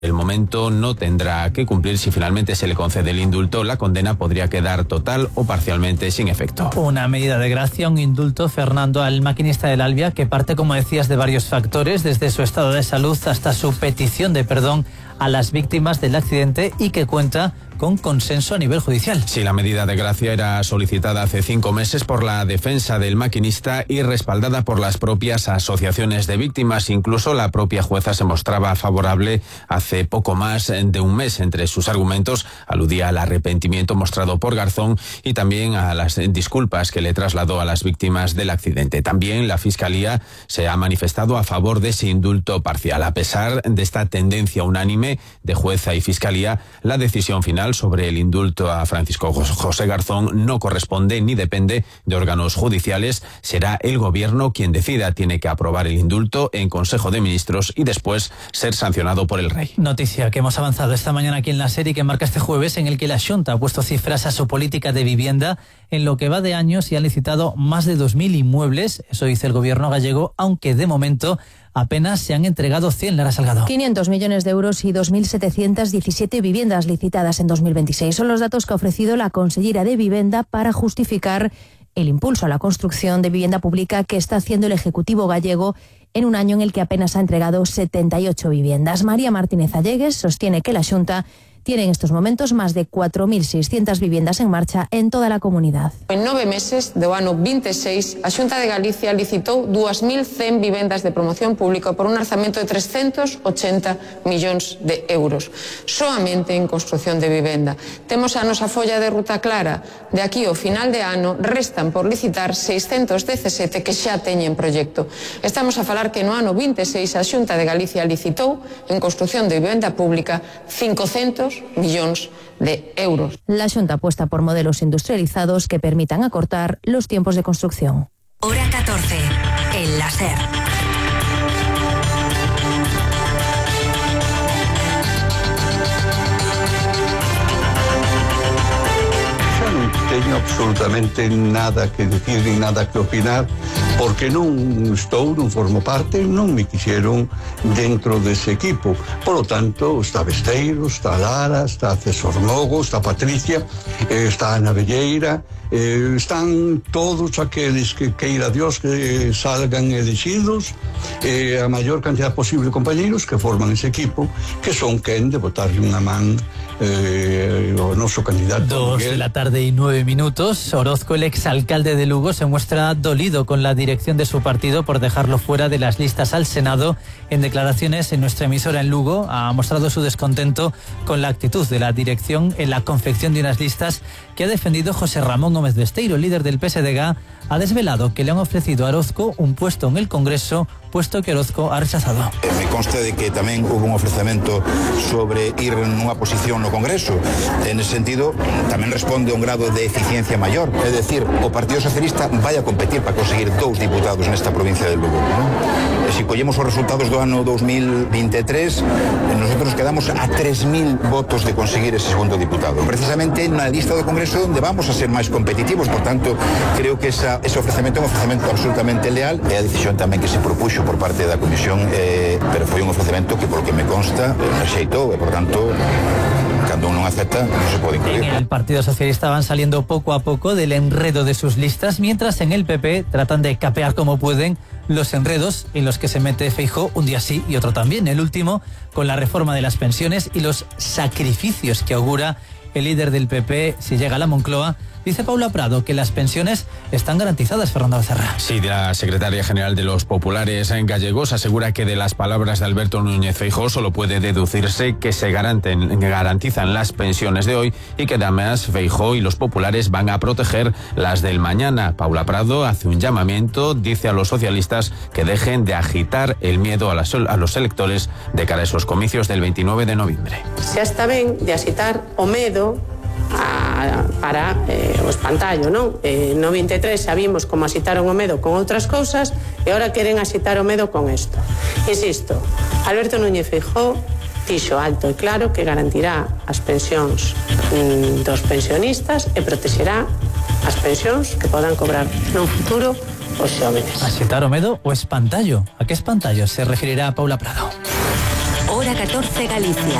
El momento no tendrá que cumplir. Si finalmente se le concede el indulto, la condena podría quedar total o parcialmente sin efecto. Una medida de gracia, un indulto, Fernando, al maquinista del Alvia, que parte, como decías, de varios factores, desde su estado de salud hasta su petición de perdón a las víctimas del accidente, y que cuenta con consenso a nivel judicial. Sí, la medida de gracia era solicitada hace 5 meses por la defensa del maquinista y respaldada por las propias asociaciones de víctimas. Incluso la propia jueza se mostraba favorable hace poco más de un mes. Entre sus argumentos aludía al arrepentimiento mostrado por Garzón y también a las disculpas que le trasladó a las víctimas del accidente. También la Fiscalía se ha manifestado a favor de ese indulto parcial. A pesar de esta tendencia unánime de jueza y Fiscalía, la decisión final sobre el indulto a Francisco José Garzón no corresponde ni depende de órganos judiciales. Será el Gobierno quien decida. Tiene que aprobar el indulto en Consejo de Ministros y después ser sancionado por el Rey. Noticia que hemos avanzado esta mañana aquí en la serie, que marca este jueves, en el que la Xunta ha puesto cifras a su política de vivienda. En lo que va de año se han licitado más de 2.000 inmuebles, eso dice el Gobierno gallego, aunque de momento apenas se han entregado 100, Lara Salgado. 500 millones de euros y 2.717 viviendas licitadas en 2026. Son los datos que ha ofrecido la consellera de Vivienda para justificar el impulso a la construcción de vivienda pública que está haciendo el Ejecutivo gallego en un año en el que apenas ha entregado 78 viviendas. María Martínez Allegues sostiene que la Xunta tiene en estos momentos más de 4.600 viviendas en marcha en toda la comunidad. En 9 meses do ano 26, a Xunta de Galicia licitou 2.100 vivendas de promoción pública por un orzamento de 380 millóns de euros. Soamente en construción de vivenda. Temos a nosa folla de ruta clara. De aquí ao final de ano restan por licitar 617 que xa teñen proxecto. Estamos a falar que no ano 26 a Xunta de Galicia licitou en construción de vivenda pública 500 millóns de euros. La Xunta apuesta por modelos industrializados que permitan acortar los tiempos de construcción. Hora 14, el láser. Teño absolutamente nada que decir ni nada que opinar, porque non formo parte, non me quixeron dentro dese equipo. Por lo tanto, está Besteiro, está Lara, está César Nogo, está Patricia, está Ana Velleira, están todos aqueles que queira Dios que salgan elegidos, a maior cantidad posible de compañeros que forman ese equipo, que son quen de botarle unha man o noso candidato. 2 de la tarde y 9 minutos. Orozco, el exalcalde de Lugo, se muestra dolido con la dirección de su partido por dejarlo fuera de las listas al Senado. En declaraciones en nuestra emisora en Lugo ha mostrado su descontento con la actitud de la dirección en la confección de unas listas que ha defendido José Ramón Gómez Besteiro, líder del PSDG. Ha desvelado que le han ofrecido a Orozco un puesto en el Congreso, puesto que Orozco ha rechazado. Me consta de que tamén hubo un ofrecemento sobre ir nunha posición no Congreso. En ese sentido, tamén responde a un grado de eficiencia maior. É dicir, o Partido Socialista vai a competir para conseguir 2 diputados nesta provincia de Lugo, ¿no? E se collemos os resultados do ano 2023, nosotros quedamos a 3.000 votos de conseguir ese segundo diputado. Precisamente na lista do Congreso onde vamos a ser máis competitivos, por tanto, creo que ese ofrecemento é un ofrecemento absolutamente leal. É a decisión tamén que se propuxo por parte da Comisión, pero foi un ofrecemento que, polo que me consta, rexeitou, e, por tanto, cando uno acepta, no se puede incluir. En el Partido Socialista van saliendo poco a poco del enredo de sus listas, mientras en el PP tratan de capear como pueden los enredos en los que se mete Feijóo un día sí y otro también. El último con la reforma de las pensiones y los sacrificios que augura el líder del PP si llega a la Moncloa. Dice Paula Prado que las pensiones están garantizadas, Fernando Becerra. Sí, la secretaria general de los populares en gallegos asegura que de las palabras de Alberto Núñez Feijóo solo puede deducirse que se garantizan las pensiones de hoy y que además Feijóo y los populares van a proteger las del mañana. Paula Prado hace un llamamiento, dice a los socialistas que dejen de agitar el miedo a los electores de cara a esos comicios del 29 de noviembre. Xa está ben de axitar o medo para o espantallo, non? No 23 sabimos como asitaron o medo con outras cousas e agora queren asitar o medo con isto. Insisto, Alberto Núñez Feijóo dixo alto e claro que garantirá as pensións dos pensionistas e protexerá as pensións que podan cobrar no futuro os xóvenes. ¿Asitar o medo o espantallo? ¿A qué espantallo se referirá Paula Prado? Hora 14 Galicia.